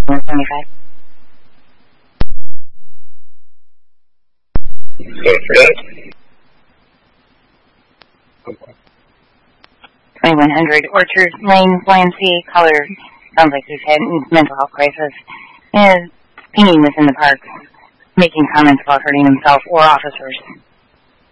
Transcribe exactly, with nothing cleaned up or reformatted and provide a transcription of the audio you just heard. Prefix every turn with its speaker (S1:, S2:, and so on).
S1: seventy-five. twenty-one hundred Orchard Lane, Y M C A caller. Sounds like he's had a mental health crisis. Is pinging within the park, making comments about hurting himself or officers.